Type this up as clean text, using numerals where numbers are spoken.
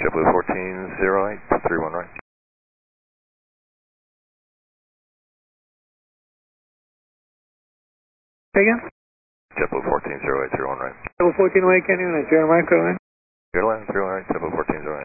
JetBlue 1408, 31 right. Say again? JetBlue 1408, 31 right. JetBlue 1408, can you? That's your micro, right? Good land, 31 right, JetBlue 1408.